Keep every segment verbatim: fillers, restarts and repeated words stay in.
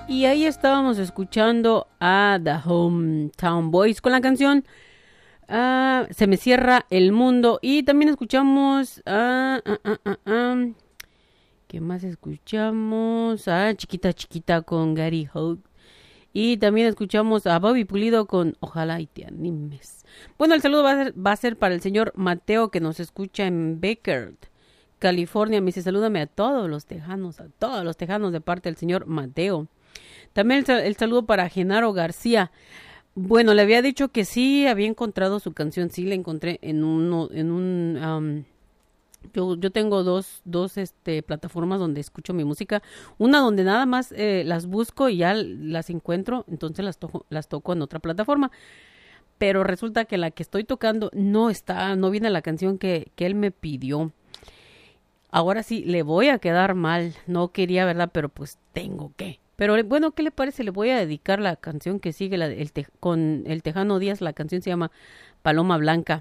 Y ahí estábamos escuchando a The Hometown Boys con la canción uh, Se me cierra el mundo. Y también escuchamos a... Uh, uh, uh, uh, uh, ¿qué más escuchamos? A Chiquita Chiquita con Gary Holt. Y también escuchamos a Bobby Pulido con Ojalá y te animes. Bueno, el saludo va a ser, va a ser para el señor Mateo, que nos escucha en Baker, California. Me dice, salúdame a todos los tejanos, a todos los tejanos de parte del señor Mateo. También el, el saludo para Genaro García. Bueno, le había dicho que sí había encontrado su canción. Sí, la encontré en uno, en un... Um, yo, yo tengo dos, dos este, plataformas donde escucho mi música. Una donde nada más eh, las busco y ya las encuentro. Entonces las, to- las toco en otra plataforma. Pero resulta que la que estoy tocando no está, no viene la canción que, que él me pidió. Ahora sí, le voy a quedar mal. No quería, ¿verdad? Pero pues tengo que. Pero bueno, ¿qué le parece? Le voy a dedicar la canción que sigue la, el te, con el Tejano Díaz. La canción se llama Paloma Blanca.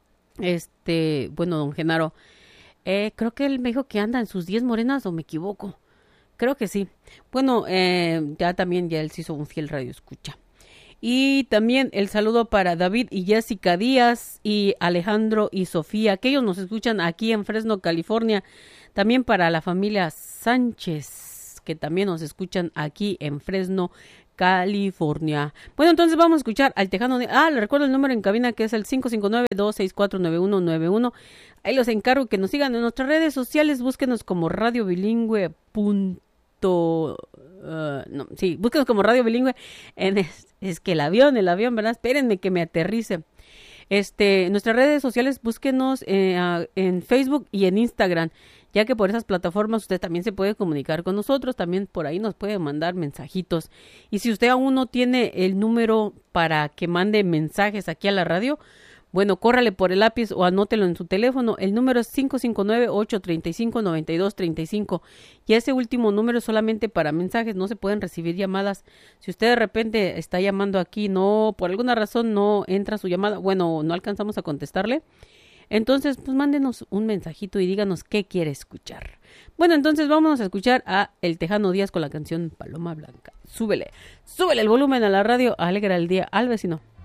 Este, bueno, don Genaro, eh, creo que él me dijo que anda en sus diez morenas, o me equivoco. Creo que sí. Bueno, eh, ya también ya él se hizo un fiel radio escucha. Y también el saludo para David y Jessica Díaz y Alejandro y Sofía, que ellos nos escuchan aquí en Fresno, California. También para la familia Sánchez, que también nos escuchan aquí en Fresno, California. Bueno, entonces vamos a escuchar al Tejano de... Ah, le recuerdo el número en cabina, que es el cinco cinco nueve, dos seis cuatro, nueve uno nueve uno. Ahí los encargo que nos sigan en nuestras redes sociales. Búsquenos como Radio Bilingüe. Punto, uh, no, sí, búsquenos como Radio Bilingüe. En es, es que el avión, el avión, ¿verdad? Espérenme que me aterrice. Este, en nuestras redes sociales, búsquenos eh, uh, en Facebook y en Instagram, ya que por esas plataformas usted también se puede comunicar con nosotros, también por ahí nos puede mandar mensajitos. Y si usted aún no tiene el número para que mande mensajes aquí a la radio, bueno, córrale por el lápiz o anótelo en su teléfono. El número es cinco cinco nueve, ocho tres cinco, nueve dos tres cinco. Y ese último número es solamente para mensajes, no se pueden recibir llamadas. Si usted de repente está llamando aquí, no, por alguna razón no entra su llamada, bueno, no alcanzamos a contestarle, entonces pues mándenos un mensajito y díganos qué quiere escuchar. Bueno, entonces vámonos a escuchar a El Tejano Díaz con la canción Paloma Blanca. Súbele, súbele el volumen a la radio, alegra el día al vecino.